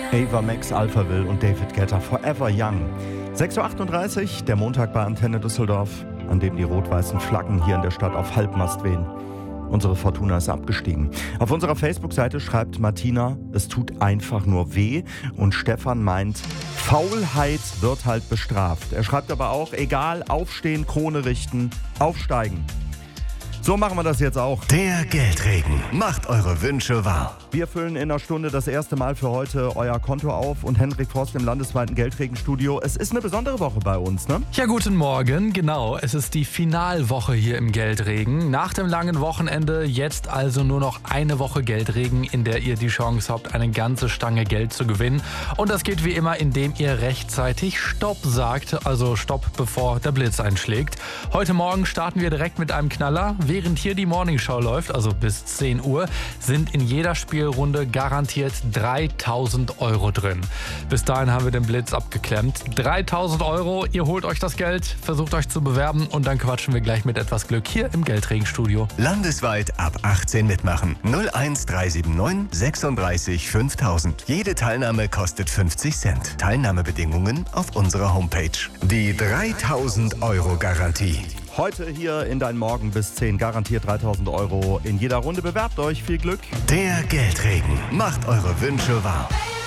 Ava Max, Alphaville und David Guetta, Forever Young. 6.38 Uhr, der Montag bei Antenne Düsseldorf, an dem die rot-weißen Flaggen hier in der Stadt auf Halbmast wehen. Unsere Fortuna ist abgestiegen. Auf unserer Facebook-Seite schreibt Martina, es tut einfach nur weh. Und Stefan meint, Faulheit wird halt bestraft. Er schreibt aber auch, egal, aufstehen, Krone richten, aufsteigen. So machen wir das jetzt auch. Der Geldregen macht eure Wünsche wahr. Wir füllen in einer Stunde das erste Mal für heute euer Konto auf und Henrik Frost im landesweiten Geldregenstudio. Es ist eine besondere Woche bei uns, ne? Ja, guten Morgen. Genau, es ist die Finalwoche hier im Geldregen. Nach dem langen Wochenende jetzt also nur noch eine Woche Geldregen, in der ihr die Chance habt, eine ganze Stange Geld zu gewinnen. Und das geht wie immer, indem ihr rechtzeitig Stopp sagt, also Stopp, bevor der Blitz einschlägt. Heute Morgen starten wir direkt mit einem Knaller. Während hier die Morningshow läuft, also bis 10 Uhr, sind in jeder Spielrunde garantiert 3.000 € drin. Bis dahin haben wir den Blitz abgeklemmt. 3.000 €, ihr holt euch das Geld, versucht euch zu bewerben und dann quatschen wir gleich mit etwas Glück hier im Geldregenstudio. Landesweit ab 18 mitmachen. 01379 36 5000. Jede Teilnahme kostet 50 Cent. Teilnahmebedingungen auf unserer Homepage. Die 3.000 € Garantie. Heute hier in Dein Morgen bis 10 garantiert 3.000 € in jeder Runde. Bewerbt euch, viel Glück. Der Geldregen macht eure Wünsche wahr.